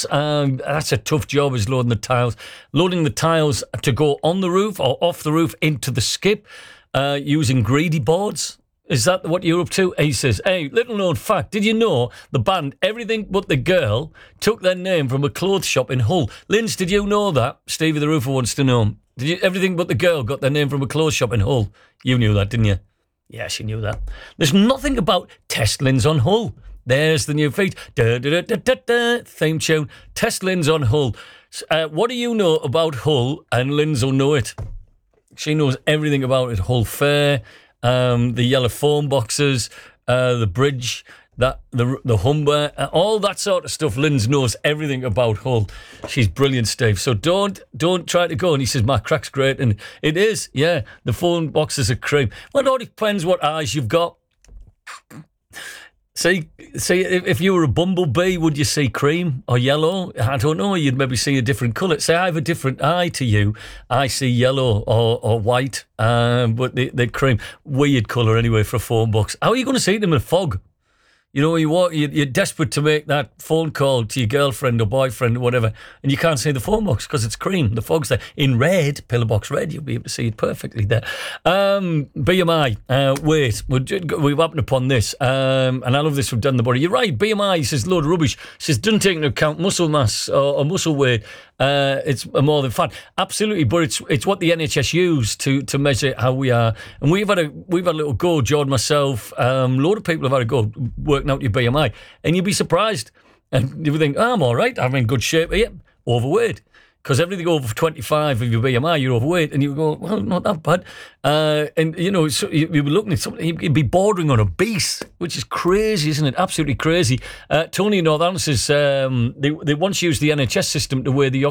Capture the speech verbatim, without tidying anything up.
tiles. Um, that's a tough job, is loading the tiles. Loading the tiles to go on the roof or off the roof into the skip uh, using greedy boards. Is that what you're up to? He says, hey, little known fact, did you know the band Everything But The Girl took their name from a clothes shop in Hull? Linz, did you know that? Stevie the Roofer wants to know. Did you, Everything But The Girl got their name from a clothes shop in Hull? You knew that, didn't you? Yeah, she knew that. There's nothing about Test Linz on Hull. There's the new feed. Da, da, da, da, da, theme tune. Test Linz on Hull. Uh, what do you know about Hull? And Linz will know it. She knows everything about it. Hull Fair, um, the yellow phone boxes, uh, the bridge, that the the Humber, uh, all that sort of stuff. Linz knows everything about Hull. She's brilliant, Steve. So don't don't try to go. And he says, my crack's great. And it is, yeah. The phone boxes are cream. Well, it all depends what eyes you've got. See, see, if you were a bumblebee, would you see cream or yellow? I don't know. You'd maybe see a different colour. Say I have a different eye to you. I see yellow or, or white, um, but the, the cream. Weird colour anyway for a phone box. How are you going to see them in a fog? You know, you walk, you're desperate to make that phone call to your girlfriend or boyfriend or whatever, and you can't see the phone box because it's cream. The fog's there. In red, pillar box red, you'll be able to see it perfectly there. Um, B M I, uh, wait, we've happened upon this, um, and I love this from Dan the Body. You're right, B M I, he says, load of rubbish. He says, doesn't take into account muscle mass or, or muscle weight. Uh, it's more than fat. Absolutely, but it's it's what the N H S use to to measure how we are. And we've had a we've had a little go, Jordan, myself, um, a load of people have had a go working out your B M I, and you'd be surprised. And you would think, oh, I'm all right, I'm in good shape here. Overweight. Because everything over twenty-five of your B M I, you're overweight, and you go, well, not that bad. Uh, and, you know, so you, you were looking at something, you'd be bordering on obese, which is crazy, isn't it? Absolutely crazy. Uh, Tony in North Island says um, they, they once used the N H S system to weigh the